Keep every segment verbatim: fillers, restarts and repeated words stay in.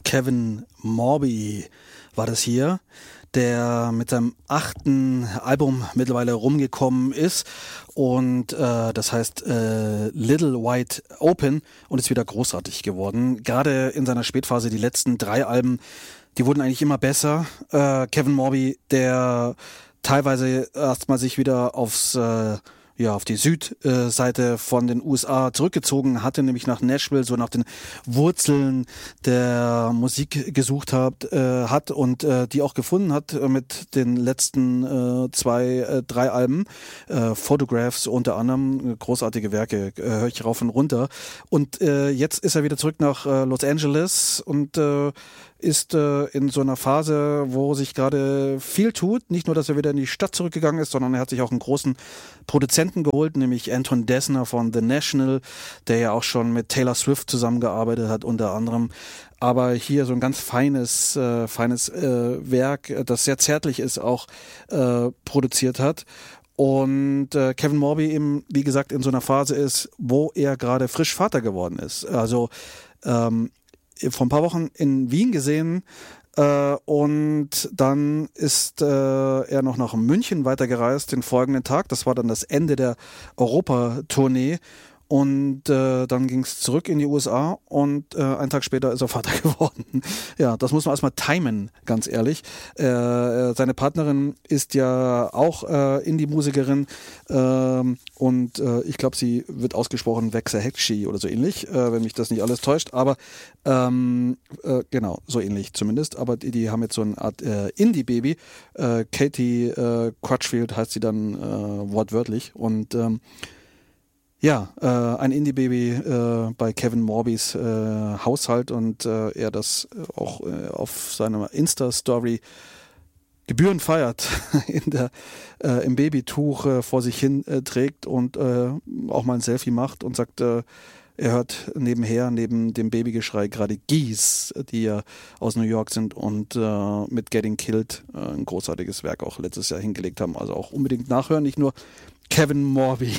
Kevin Morby war das hier, der mit seinem achten Album mittlerweile rumgekommen ist und äh, das heißt äh, Little Wide Open und ist wieder großartig geworden. Gerade in seiner Spätphase, die letzten drei Alben, die wurden eigentlich immer besser. Äh, Kevin Morby, der teilweise erstmal sich wieder aufs äh, ja, auf die Südseite von den U S A zurückgezogen hatte, nämlich nach Nashville, so nach den Wurzeln der Musik gesucht hat, äh, hat und äh, die auch gefunden hat äh, mit den letzten äh, zwei, äh, drei Alben. Äh, Photographs unter anderem, großartige Werke, äh, höre ich rauf und runter. Und äh, jetzt ist er wieder zurück nach äh, Los Angeles und äh, ist äh, in so einer Phase, wo sich gerade viel tut. Nicht nur, dass er wieder in die Stadt zurückgegangen ist, sondern er hat sich auch einen großen Produzenten geholt, nämlich Anton Dessner von The National, der ja auch schon mit Taylor Swift zusammengearbeitet hat, unter anderem. Aber hier so ein ganz feines, äh, feines äh, Werk, das sehr zärtlich ist, auch äh, produziert hat. Und äh, Kevin Morby eben, wie gesagt, in so einer Phase ist, wo er gerade frisch Vater geworden ist. Also ähm, vor ein paar Wochen in Wien gesehen äh, und dann ist äh, er noch nach München weitergereist den folgenden Tag. Das war dann das Ende der Europatournee. Und äh, dann ging es zurück in die U S A und äh, einen Tag später ist er Vater geworden. Ja, das muss man erstmal timen, ganz ehrlich. Äh, seine Partnerin ist ja auch äh, Indie-Musikerin äh, und äh, ich glaube, sie wird ausgesprochen Waxahachie oder so ähnlich, äh, wenn mich das nicht alles täuscht. Aber ähm, äh, genau, so ähnlich zumindest. Aber die, die haben jetzt so eine Art äh, Indie-Baby. Äh, Katie äh, Crutchfield heißt sie dann äh, wortwörtlich und ähm, Ja, äh, ein Indie-Baby äh, bei Kevin Morbys äh, Haushalt und äh, er das auch äh, auf seiner Insta-Story gebührend feiert, in der, äh, im Babytuch äh, vor sich hin äh, trägt und äh, auch mal ein Selfie macht und sagt, äh, er hört nebenher, neben dem Babygeschrei gerade Geese, die ja aus New York sind und äh, mit Getting Killed äh, ein großartiges Werk auch letztes Jahr hingelegt haben. Also auch unbedingt nachhören, nicht nur Kevin Morby.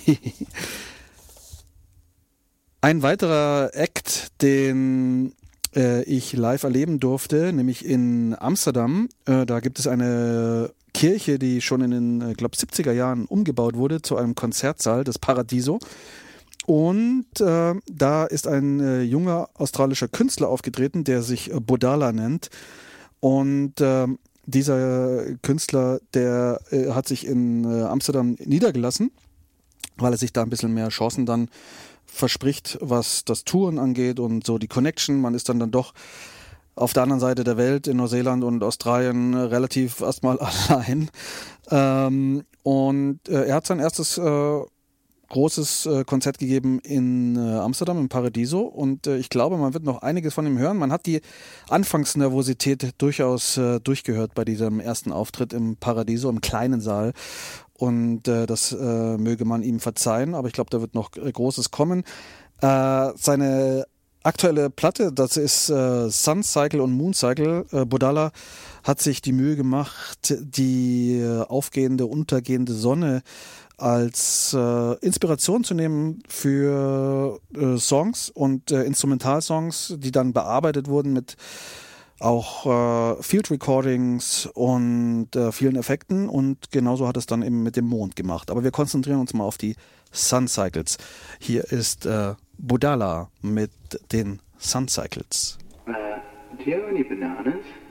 Ein weiterer Act, den äh, ich live erleben durfte, nämlich in Amsterdam. Äh, da gibt es eine Kirche, die schon in den, ich glaube, siebziger Jahren umgebaut wurde zu einem Konzertsaal, das Paradiso. Und äh, da ist ein äh, junger australischer Künstler aufgetreten, der sich äh, Bodala nennt. Und äh, dieser Künstler, der äh, hat sich in äh, Amsterdam niedergelassen, weil er sich da ein bisschen mehr Chancen dann verspricht, was das Touren angeht und so die Connection. Man ist dann dann doch auf der anderen Seite der Welt in Neuseeland und Australien relativ erstmal allein. Ähm, und äh, er hat sein erstes äh, großes äh, Konzert gegeben in äh, Amsterdam im Paradiso und äh, ich glaube, man wird noch einiges von ihm hören. Man hat die Anfangsnervosität durchaus äh, durchgehört bei diesem ersten Auftritt im Paradiso, im kleinen Saal. Und äh, das äh, möge man ihm verzeihen, aber ich glaube, da wird noch äh, Großes kommen. Äh, seine aktuelle Platte, das ist äh, Sun Cycle und Moon Cycle. Äh, Bodala hat sich die Mühe gemacht, die äh, aufgehende, untergehende Sonne als äh, Inspiration zu nehmen für äh, Songs und äh, Instrumentalsongs, die dann bearbeitet wurden mit auch äh, Field Recordings und äh, vielen Effekten und genauso hat es dann eben mit dem Mond gemacht. Aber wir konzentrieren uns mal auf die Sun Cycles. Hier ist äh, Bodala mit den Sun Cycles. Uh, do you have any bananas?